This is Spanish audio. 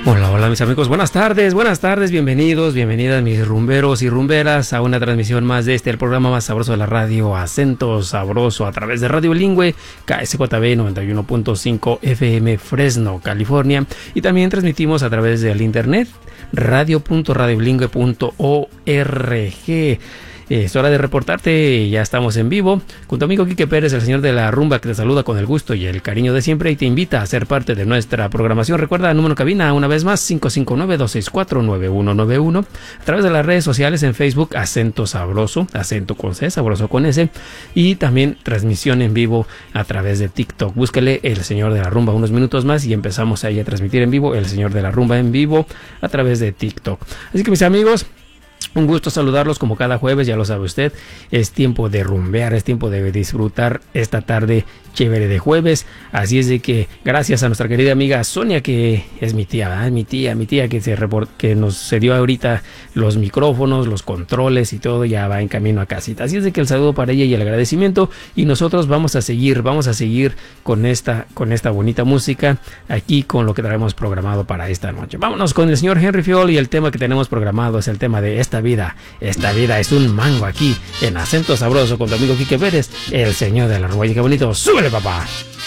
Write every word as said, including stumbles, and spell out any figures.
Hola, hola mis amigos, buenas tardes, buenas tardes, bienvenidos, bienvenidas mis rumberos y rumberas a una transmisión más de este, el programa más sabroso de la radio, Acento Sabroso, a través de Radio Bilingüe, K S J B noventa y uno punto cinco F M, Fresno, California, y también transmitimos a través del internet, radio punto radio bilingüe punto org. Es hora de reportarte, ya estamos en vivo con tu amigo Quique Pérez, el señor de la rumba, que te saluda con el gusto y el cariño de siempre y te invita a ser parte de nuestra programación. Recuerda el número cabina una vez más, cinco cinco nueve, dos seis cuatro, nueve uno nueve uno, a través de las redes sociales en Facebook, Acento Sabroso, acento con C, sabroso con S, y también transmisión en vivo a través de TikTok. Búsquele el señor de la rumba unos minutos más y empezamos ahí a transmitir en vivo el señor de la rumba en vivo a través de TikTok. Así que mis amigos, un gusto saludarlos como cada jueves, ya lo sabe usted, es tiempo de rumbear, es tiempo de disfrutar esta tarde chévere de jueves, así es de que gracias a nuestra querida amiga Sonia, que es mi tía, ¿verdad? mi tía, mi tía que, se report, que nos cedió ahorita los micrófonos, los controles y todo, ya va en camino a casita, así es de que el saludo para ella y el agradecimiento, y nosotros vamos a seguir, vamos a seguir con esta, con esta bonita música, aquí con lo que traemos programado para esta noche. Vámonos con el señor Henry Fiol, y el tema que tenemos programado es el tema de esta vida, esta vida es un mango, aquí en Acento Sabroso con tu amigo Quique Pérez, el señor de la rumba. Y qué bonito, súbele papá.